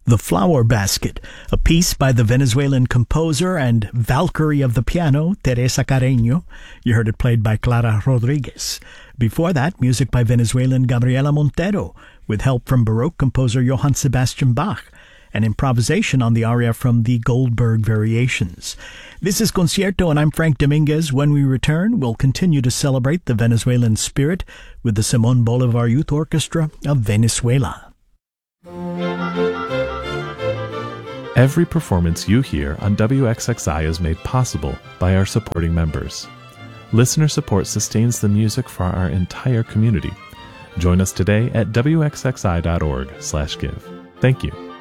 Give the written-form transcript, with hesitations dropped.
The Flower Basket, a piece by the Venezuelan composer and Valkyrie of the piano, Teresa Carreño. You heard it played by Clara Rodriguez. Before that, music by Venezuelan Gabriela Montero, with help from Baroque composer Johann Sebastian Bach, and improvisation on the aria from the Goldberg Variations. This is Concierto, and I'm Frank Dominguez. When we return, we'll continue to celebrate the Venezuelan spirit with the Simón Bolívar Youth Orchestra of Venezuela. Every performance you hear on WXXI is made possible by our supporting members. Listener support sustains the music for our entire community. Join us today at wxxi.org/give. Thank you.